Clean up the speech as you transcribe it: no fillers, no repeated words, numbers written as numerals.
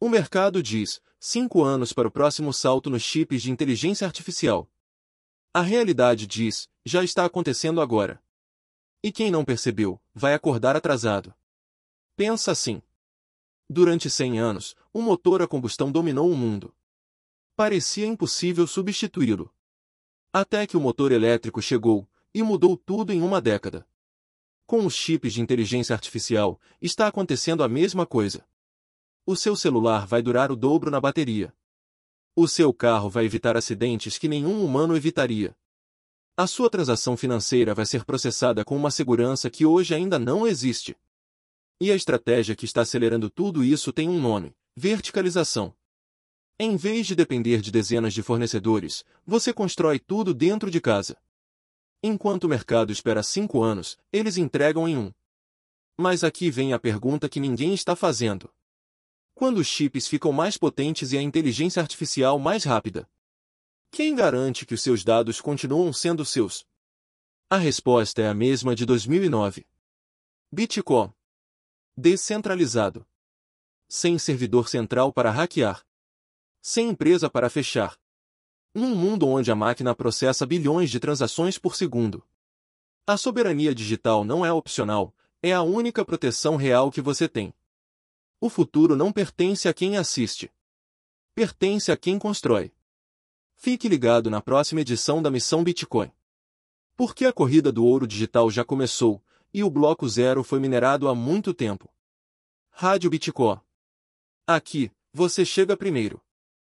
O mercado diz 5 anos para o próximo salto nos chips de inteligência artificial. A realidade diz, já está acontecendo agora. E quem não percebeu, vai acordar atrasado. Pensa assim. Durante 100 anos, o motor a combustão dominou o mundo. Parecia impossível substituí-lo. Até que o motor elétrico chegou, e mudou tudo em uma década. Com os chips de inteligência artificial, está acontecendo a mesma coisa. O seu celular vai durar o dobro na bateria. O seu carro vai evitar acidentes que nenhum humano evitaria. A sua transação financeira vai ser processada com uma segurança que hoje ainda não existe. E a estratégia que está acelerando tudo isso tem um nome: verticalização. Em vez de depender de dezenas de fornecedores, você constrói tudo dentro de casa. Enquanto o mercado espera 5 anos, eles entregam em 1. Mas aqui vem a pergunta que ninguém está fazendo. Quando os chips ficam mais potentes e a inteligência artificial mais rápida? Quem garante que os seus dados continuam sendo seus? A resposta é a mesma de 2009. Bitcoin. Descentralizado. Sem servidor central para hackear. Sem empresa para fechar. Num mundo onde a máquina processa bilhões de transações por segundo. A soberania digital não é opcional, é a única proteção real que você tem. O futuro não pertence a quem assiste. Pertence a quem constrói. Fique ligado na próxima edição da Missão Bitcoin. Porque a corrida do ouro digital já começou, e o bloco zero foi minerado há muito tempo. Rádio Bitcoin. Aqui, você chega primeiro.